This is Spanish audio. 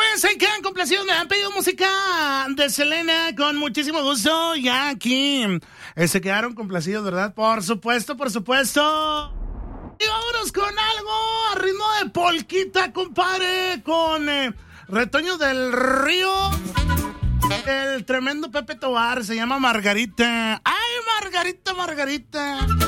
Pues ahí quedan complacidos. Me han pedido música de Selena con muchísimo gusto. Ya aquí se quedaron complacidos, ¿verdad? Por supuesto, por supuesto. Y vámonos con algo a ritmo de polquita, compadre. Con Retoño del Río. El tremendo Pepe Tobar. Se llama Margarita. ¡Ay, Margarita, Margarita!